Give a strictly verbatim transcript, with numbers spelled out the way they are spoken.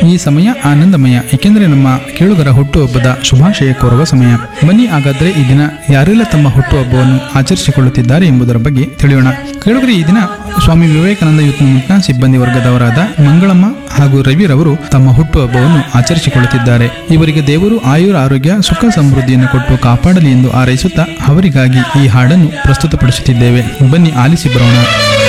ಈ ಸಮಯ ಆನಂದಮಯ, ಏಕೆಂದರೆ ನಮ್ಮ ಕೇಳುಗರ ಹುಟ್ಟುಹಬ್ಬದ ಶುಭಾಶಯ ಕೋರುವ ಸಮಯ. ಬನ್ನಿ ಹಾಗಾದ್ರೆ ಈ ದಿನ ಯಾರೆಲ್ಲ ತಮ್ಮ ಹುಟ್ಟುಹಬ್ಬವನ್ನು ಆಚರಿಸಿಕೊಳ್ಳುತ್ತಿದ್ದಾರೆ ಎಂಬುದರ ಬಗ್ಗೆ ತಿಳಿಯೋಣ. ಕೇಳುಗರೆ, ಈ ದಿನ ಸ್ವಾಮಿ ವಿವೇಕಾನಂದ ಯೂತ್ ಮೂವ್ಮೆಂಟ್ನ ಸಿಬ್ಬಂದಿ ವರ್ಗದವರಾದ ಮಂಗಳಮ್ಮ ಹಾಗೂ ರವಿರವರು ತಮ್ಮ ಹುಟ್ಟುಹಬ್ಬವನ್ನು ಆಚರಿಸಿಕೊಳ್ಳುತ್ತಿದ್ದಾರೆ. ಇವರಿಗೆ ದೇವರು ಆಯುರ ಆರೋಗ್ಯ ಸುಖ ಸಮೃದ್ಧಿಯನ್ನು ಕೊಟ್ಟು ಕಾಪಾಡಲಿ ಎಂದು ಹಾರೈಸುತ್ತಾ ಅವರಿಗಾಗಿ ಈ ಹಾಡನ್ನು ಪ್ರಸ್ತುತಪಡಿಸುತ್ತಿದ್ದೇವೆ. ಬನ್ನಿ ಆಲಿಸಿ ಬರೋಣ.